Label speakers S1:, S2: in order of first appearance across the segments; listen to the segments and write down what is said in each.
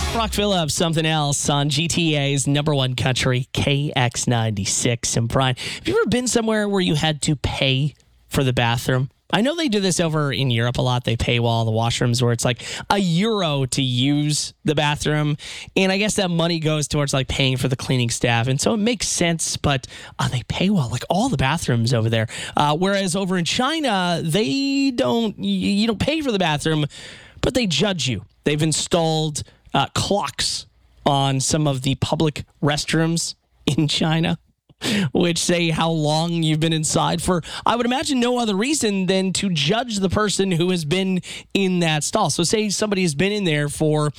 S1: Brock Phillips, Something Else on GTA's number one country, KX96. And Brian, have you ever been somewhere where you had to pay for the bathroom? I know they do this over in Europe a lot. They pay while the washrooms where it's like €1 to use the bathroom. And I guess that money goes towards like paying for the cleaning staff. And so it makes sense, but they pay well, like all the bathrooms over there. Whereas over in China, you don't pay for the bathroom, but they judge you. They've installed clocks on some of the public restrooms in China, which say how long you've been inside for, I would imagine, no other reason than to judge the person who has been in that stall. So say somebody has been in there for,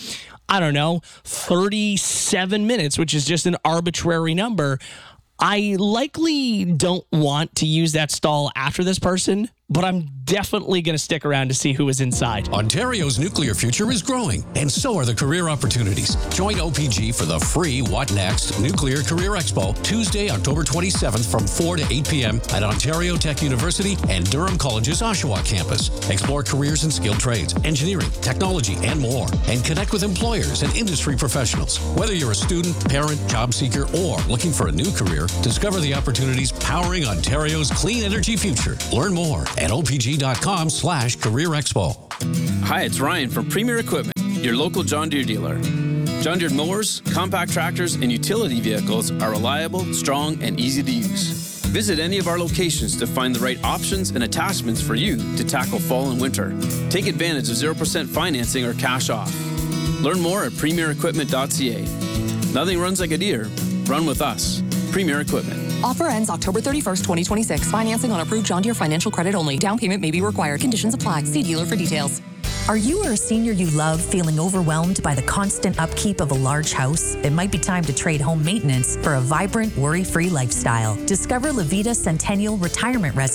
S1: 37 minutes, which is just an arbitrary number. I likely don't want to use that stall after this person, but I'm definitely going to stick around to see who is inside.
S2: Ontario's nuclear future is growing, and so are the career opportunities. Join OPG for the free What Next Nuclear Career Expo, Tuesday, October 27th from 4 to 8 p.m. at Ontario Tech University and Durham College's Oshawa campus. Explore careers in skilled trades, engineering, technology, and more, and connect with employers and industry professionals. Whether you're a student, parent, job seeker, or looking for a new career, discover the opportunities powering Ontario's clean energy future. Learn more at opg.com/career expo.
S3: Hi, it's Ryan from Premier Equipment, your local John Deere dealer. John Deere mowers, compact tractors, and utility vehicles are reliable, strong, and easy to use. Visit any of our locations to find the right options and attachments for you to tackle fall and winter. Take advantage of 0% financing or cash off. Learn more at premierequipment.ca. Nothing runs like a Deere. Run with us. Premier Equipment.
S4: Offer ends October 31st, 2026. Financing on approved John Deere financial credit only. Down payment may be required. Conditions apply. See dealer for details.
S5: Are you or a senior you love feeling overwhelmed by the constant upkeep of a large house? It might be time to trade home maintenance for a vibrant, worry-free lifestyle. Discover La Vida Centennial Retirement Residence